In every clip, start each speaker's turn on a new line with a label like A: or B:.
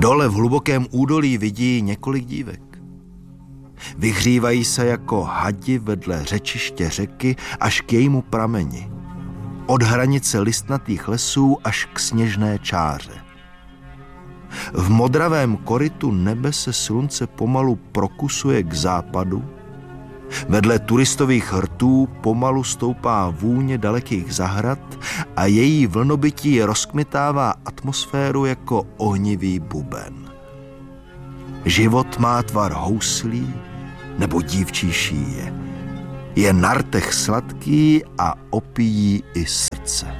A: Dole v hlubokém údolí vidí několik dívek. Vyhřívají se jako hadi vedle řečiště řeky až k jejímu prameni. Od hranice listnatých lesů až k sněžné čáře. V modravém korytu nebe se slunce pomalu prokusuje k západu. Vedle turistových rtů pomalu stoupá vůně dalekých zahrad a její vlnobytí rozkmitává atmosféru jako ohnivý buben. Život má tvar houslí nebo dívčí šíje. Je na rtech sladký a opíjí i srdce.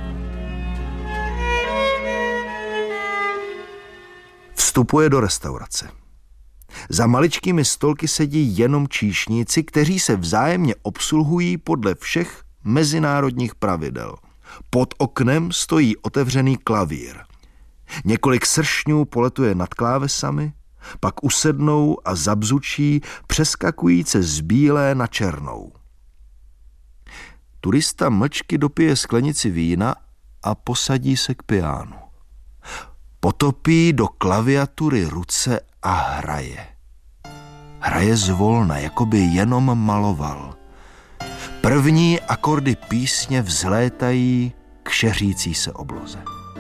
A: Vstupuje do restaurace. Za maličkými stolky sedí jenom číšníci, kteří se vzájemně obsluhují podle všech mezinárodních pravidel. Pod oknem stojí otevřený klavír. Několik sršňů poletuje nad klávesami, pak usednou a zabzučí, přeskakujíce z bílé na černou. Turista mlčky dopije sklenici vína a posadí se k piánu. Potopí do klaviatury ruce a hraje. Hraje zvolna, jako by jenom maloval. První akordy písně vzlétají k šeřící se obloze.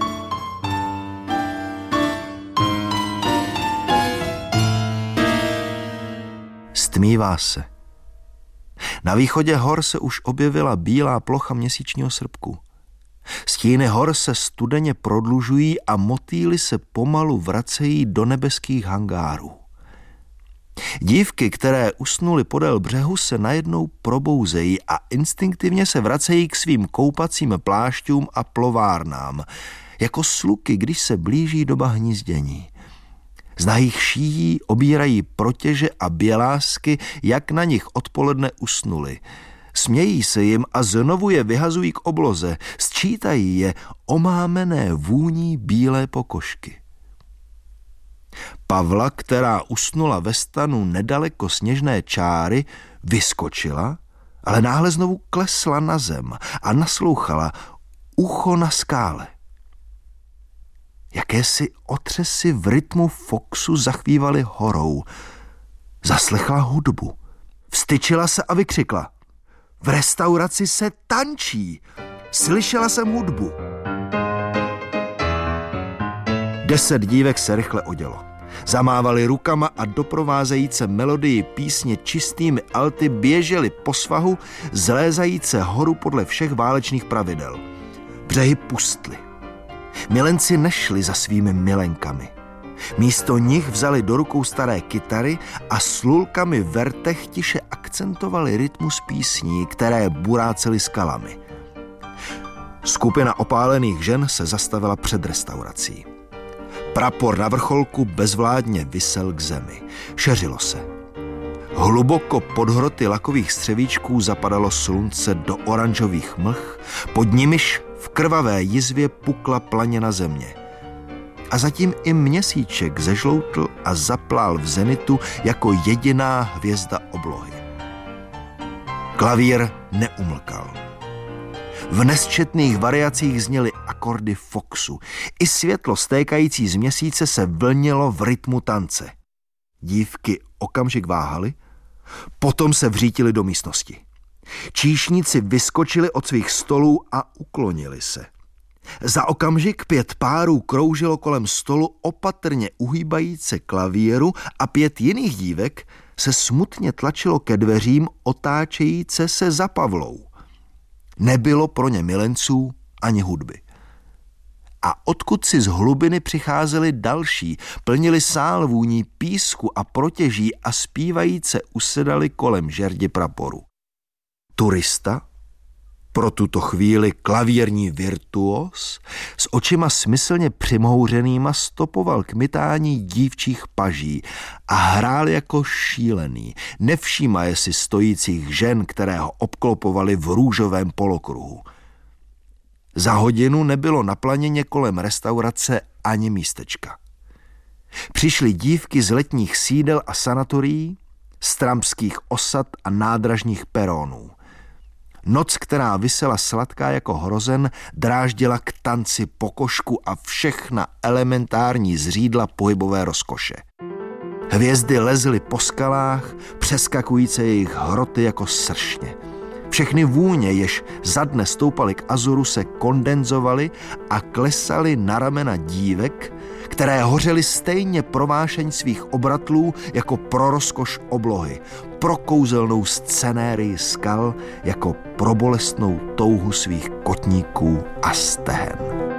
A: Stmívá se. Na východě hor se už objevila bílá plocha měsíčního srpku. Stíny hor se studeně prodlužují a motýly se pomalu vracejí do nebeských hangárů. Dívky, které usnuly podél břehu, se najednou probouzejí a instinktivně se vracejí k svým koupacím plášťům a plovárnám, jako sluky, když se blíží doba hnízdění. Z nahých šíjí obírají protěže a bělásky, jak na nich odpoledne usnuli. Smějí se jim a znovu je vyhazují k obloze, sčítají je omámené vůní bílé pokožky. Pavla, která usnula ve stanu nedaleko sněžné čáry, vyskočila, ale náhle znovu klesla na zem a naslouchala, ucho na skále. Jakési otřesy v rytmu foxu zachvívaly horou. Zaslechla hudbu. Vstyčila se a vykřikla. V restauraci se tančí. Slyšela jsem hudbu. 10 dívek se rychle odělo. Zamávali rukama a doprovázejíce melodii písně čistými alty běželi po svahu, zlézajíce horu podle všech válečných pravidel. Břehy pustly. Milenci nešli za svými milenkami. Místo nich vzali do rukou staré kytary a s lulkami v rtech tiše akcentovali rytmus písní, které burácely skalami. Skupina opálených žen se zastavila před restaurací. Prapor na vrcholku bezvládně visel k zemi. Šeřilo se. Hluboko pod hroty lakových střevíčků zapadalo slunce do oranžových mlh, pod nimiž v krvavé jizvě pukla planěna země. A zatím i měsíček zežloutl a zaplál v zenitu jako jediná hvězda oblohy. Klavír neumlkal. V nesčetných variacích zněly akordy foxu. I světlo stékající z měsíce se vlnilo v rytmu tance. Dívky okamžik váhaly, potom se vřítily do místnosti. Číšníci vyskočili od svých stolů a uklonili se. Za okamžik 5 párů kroužilo kolem stolu opatrně uhýbajíce klavíru a 5 jiných dívek se smutně tlačilo ke dveřím otáčejíce se za Pavlou. Nebylo pro ně milenců ani hudby. A odkud si z hlubiny přicházeli další, plnili sál vůní písku a protěží a zpívajíce usedali kolem žerdi praporu. Turista, pro tuto chvíli klavírní virtuos, s očima smyslně přimhouřenýma stopoval k mytání dívčích paží a hrál jako šílený, nevšímaje si stojících žen, které ho obklopovaly v růžovém polokruhu. Za hodinu nebylo na planině kolem restaurace ani místečka. Přišly dívky z letních sídel a sanatorií, z trampských osad a nádražních peronů. Noc, která visela sladká jako hrozen, dráždila k tanci pokožku a všechna elementární zřídla pohybové rozkoše. Hvězdy lezly po skalách, přeskakující jejich hroty jako sršně. Všechny vůně, jež za dne stoupaly k azoru, se kondenzovaly a klesaly na ramena dívek, které hořely stejně pro vášeň svých obratlů jako pro rozkoš oblohy, pro kouzelnou scenérii skal jako pro bolestnou touhu svých kotníků a stehen.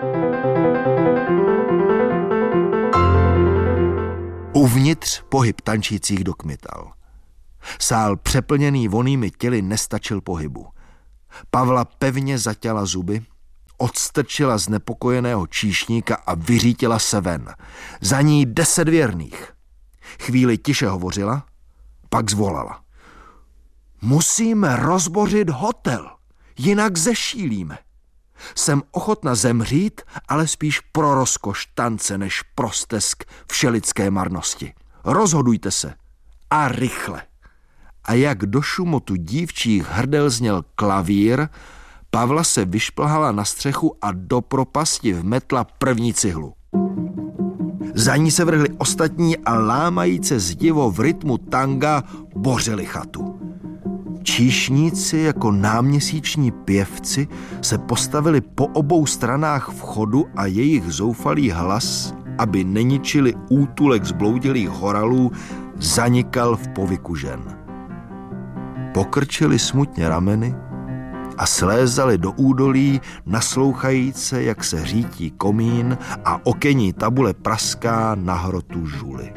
A: Uvnitř pohyb tančících dokmital. Sál přeplněný vonými těly nestačil pohybu. Pavla pevně zaťala zuby, odstrčila znepokojeného číšníka a vyřítila se ven. Za ní 10 věrných. Chvíli tiše hovořila, pak zvolala. Musíme rozbořit hotel, jinak zešílíme. Jsem ochotna zemřít, ale spíš pro rozkoš tance, než pro stesk všelidské marnosti. Rozhodujte se. A rychle. A jak do šumotu dívčích hrdel zněl klavír, Pavla se vyšplhala na střechu a do propasti vmetla první cihlu. Za ní se vrhli ostatní a lámajíce zdivo v rytmu tanga bořili chatu. Číšníci jako náměsíční pěvci se postavili po obou stranách vchodu a jejich zoufalý hlas, aby neničili útulek zbloudilých horalů, zanikal v povyku žen. Pokrčili smutně rameny a slézali do údolí, naslouchajíce, jak se řítí komín a okenní tabule praská na hrotu žuly.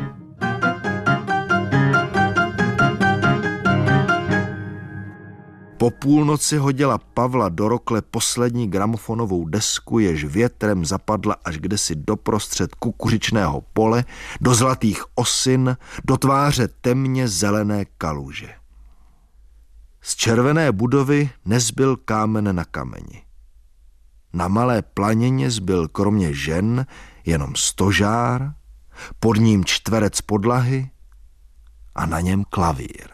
A: Po půlnoci hodila Pavla do rokle poslední gramofonovou desku, jež větrem zapadla až kdesi doprostřed kukuřičného pole, do zlatých osin, do tváře temně zelené kaluže. Z červené budovy nezbyl kámen na kameni. Na malé planině zbyl kromě žen jenom stožár, pod ním čtverec podlahy a na něm klavír.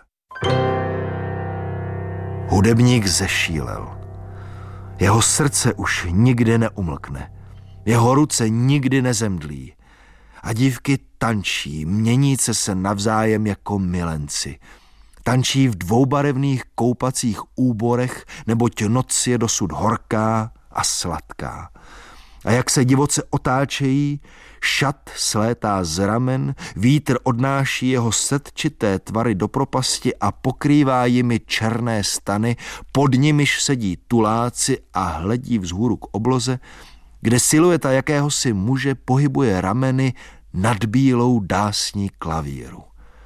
A: Hudebník zešílel. Jeho srdce už nikdy neumlkne. Jeho ruce nikdy nezemdlí. A dívky tančí, měníce se navzájem jako milenci. Tančí v dvoubarevných koupacích úborech, neboť noc je dosud horká a sladká. A jak se divoce otáčejí, šat slétá z ramen, vítr odnáší jeho setčité tvary do propasti a pokrývá jimi černé stany, pod nimiž sedí tuláci a hledí vzhůru k obloze, kde silueta jakéhosi muže pohybuje rameny nad bílou dásní klavíru.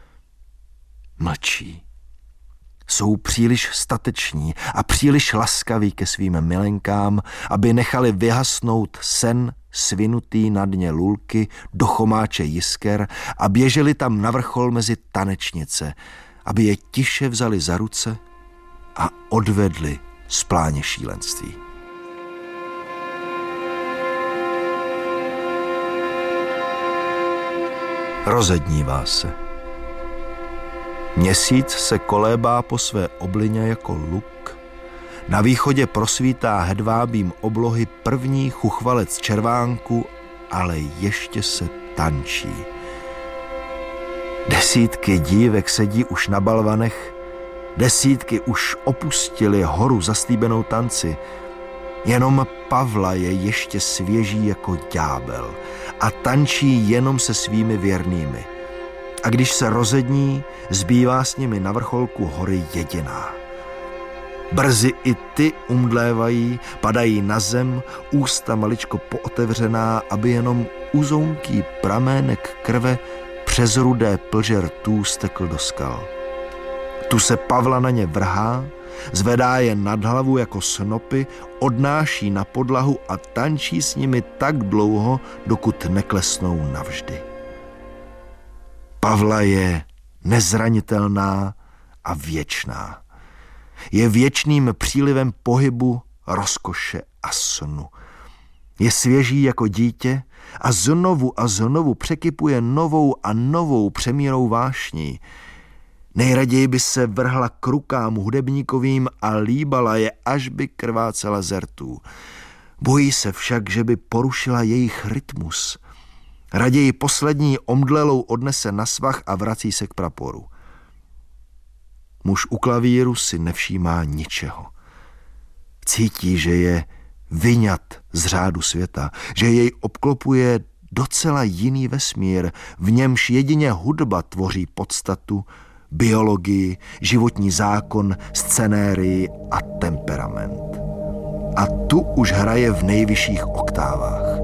A: Mlčí. Jsou příliš stateční a příliš laskaví ke svým milenkám, aby nechali vyhasnout sen svinutý na dně lulky do chomáče jisker a běželi tam na vrchol mezi tanečnice, aby je tiše vzali za ruce a odvedli z pláně šílenství. Rozednívá se. Měsíc se kolébá po své oblině jako luk. Na východě prosvítá hedvábím oblohy první chuchvalec červánku, ale ještě se tančí. Desítky dívek sedí už na balvanech, desítky už opustili horu zaslíbenou tanci. Jenom Pavla je ještě svěží jako ďábel a tančí jenom se svými věrnými. A když se rozední, zbývá s nimi na vrcholku hory jediná. Brzy i ty umdlévají, padají na zem, ústa maličko pootevřená, aby jenom uzounký pramének krve přes rudé plže rtů stekl do skal. Tu se Pavla na ně vrhá, zvedá je nad hlavu jako snopy, odnáší na podlahu a tančí s nimi tak dlouho, dokud neklesnou navždy. Pavla je nezranitelná a věčná. Je věčným přílivem pohybu, rozkoše a snu. Je svěží jako dítě a znovu překypuje novou a novou přemírou vášní. Nejraději by se vrhla k rukám hudebníkovým a líbala je, až by krvácela z rtů. Bojí se však, že by porušila jejich rytmus. Raději poslední omdlelou odnese na svah a vrací se k praporu. Muž u klavíru si nevšímá ničeho. Cítí, že je vyňat z řádu světa, že jej obklopuje docela jiný vesmír, v němž jedině hudba tvoří podstatu, biologii, životní zákon, scenérii a temperament. A tu už hraje v nejvyšších oktávách.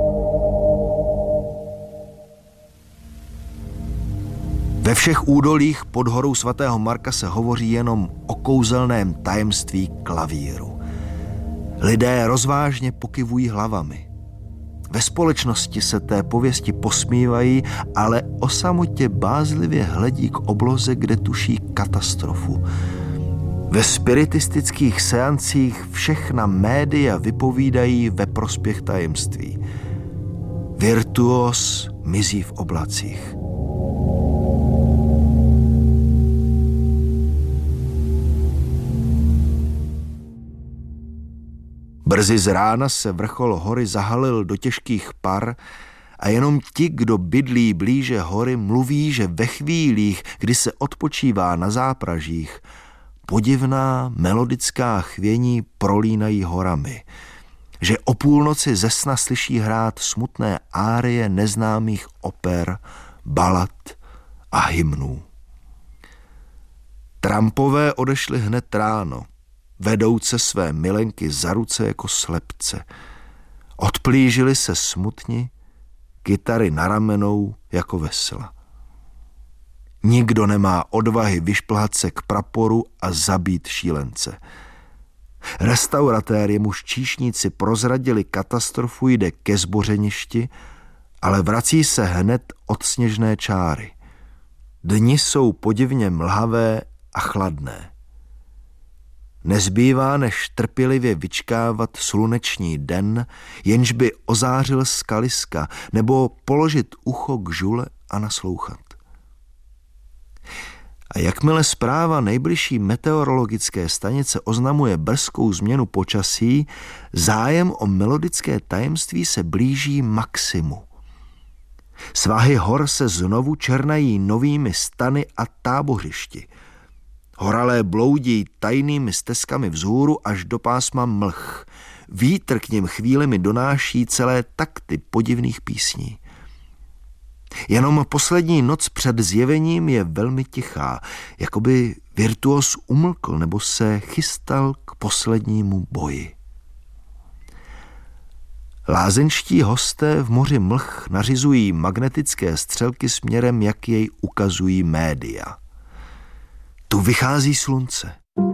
A: Ve všech údolích pod horou svatého Marka se hovoří jenom o kouzelném tajemství klavíru. Lidé rozvážně pokyvují hlavami. Ve společnosti se té pověsti posmívají, ale o samotě bázlivě hledí k obloze, kde tuší katastrofu. Ve spiritistických seancích všechna média vypovídají ve prospěch tajemství. Virtuos mizí v oblacích. Brzy z rána se vrchol hory zahalil do těžkých par a jenom ti, kdo bydlí blíže hory, mluví, že ve chvílích, kdy se odpočívá na zápražích, podivná melodická chvění prolínají horami, že o půlnoci ze sna slyší hrát smutné árie neznámých oper, balad a hymnů. Trampové odešli hned ráno, vedouce své milenky za ruce jako slepce. Odplížili se smutni, kytary na ramenou jako vesla. Nikdo nemá odvahy vyšplhat se k praporu a zabít šílence. Restauratér, jemuž číšníci prozradili katastrofu, jde ke zbořeništi, ale vrací se hned od sněžné čáry. Dni jsou podivně mlhavé a chladné. Nezbývá než trpělivě vyčkávat sluneční den, jenž by ozářil skaliska, nebo položit ucho k žule a naslouchat. A jakmile zpráva nejbližší meteorologické stanice oznamuje brzkou změnu počasí, zájem o melodické tajemství se blíží maximu. Svahy hor se znovu černají novými stany a tábořišti. Horalé bloudí tajnými stezkami vzhůru až do pásma mlh. Vítr k nim chvílemi donáší celé takty podivných písní. Jenom poslední noc před zjevením je velmi tichá, jakoby virtuos umlkl nebo se chystal k poslednímu boji. Lázeňští hosté v moři mlh nařizují magnetické střelky směrem, jak jej ukazují média. Tu vychází slunce.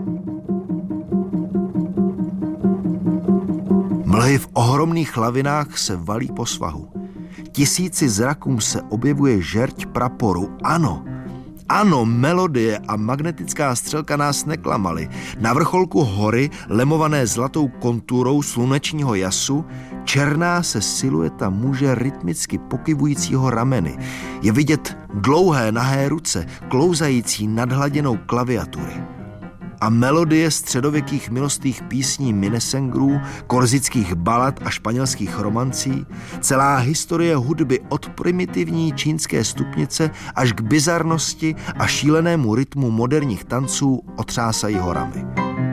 A: Mlhy v ohromných lavinách se valí po svahu. Tisíci zrakům se objevuje žerť praporu. Ano, melodie a magnetická střelka nás neklamaly. Na vrcholku hory, lemované zlatou konturou slunečního jasu, černá se silueta muže rytmicky pokyvujícího rameny. Je vidět dlouhé nahé ruce, klouzající nad hladinou klaviatury. A melodie středověkých milostných písní minesengrů, korzických balad a španělských romancí, celá historie hudby od primitivní čínské stupnice až k bizarnosti a šílenému rytmu moderních tanců otřásají horami.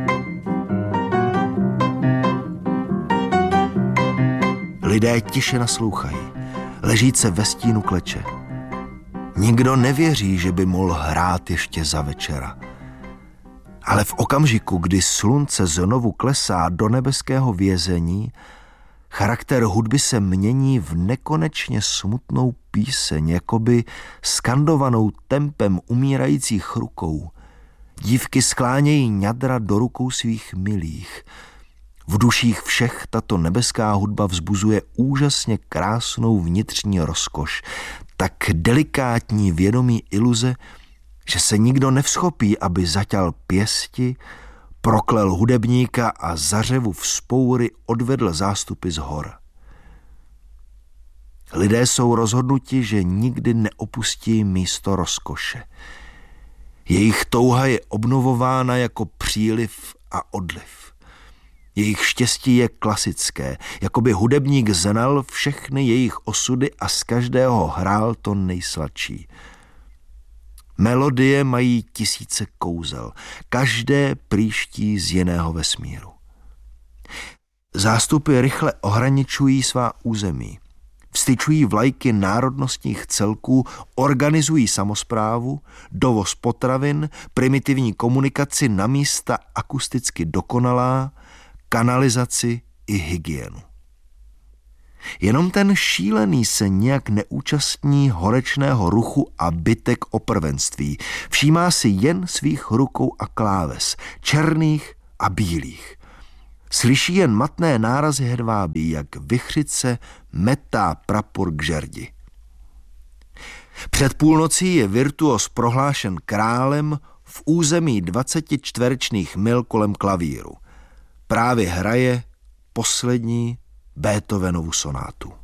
A: Lidé tiše naslouchají, ležíce ve stínu kleče. Nikdo nevěří, že by mohl hrát ještě za večera. Ale v okamžiku, kdy slunce znovu klesá do nebeského vězení, charakter hudby se mění v nekonečně smutnou píseň, jakoby skandovanou tempem umírajících rukou. Dívky sklánějí ňadra do rukou svých milých. V duších všech tato nebeská hudba vzbuzuje úžasně krásnou vnitřní rozkoš, tak delikátní vědomí iluze, že se nikdo nevzchopí, aby zaťal pěsti, proklel hudebníka a za řevu vzpoury odvedl zástupy z hor. Lidé jsou rozhodnuti, že nikdy neopustí místo rozkoše. Jejich touha je obnovována jako příliv a odliv. Jejich štěstí je klasické, jako by hudebník znal všechny jejich osudy a z každého hrál to nejsladší. Melodie mají tisíce kouzel, každé prýští z jiného vesmíru. Zástupy rychle ohraničují svá území, vstyčují vlajky národnostních celků, organizují samosprávu, dovoz potravin, primitivní komunikaci na místa akusticky dokonalá, kanalizaci i hygienu. Jenom ten šílený se nějak neúčastní horečného ruchu a bitek o prvenství. Všímá si jen svých rukou a kláves, černých a bílých. Slyší jen matné nárazy hedvábí, jak vichřice metá prapor k žerdi. Před půlnocí je virtuos prohlášen králem v území 20 čtverečných mil kolem klavíru. Právě hraje poslední Beethovenovu sonátu.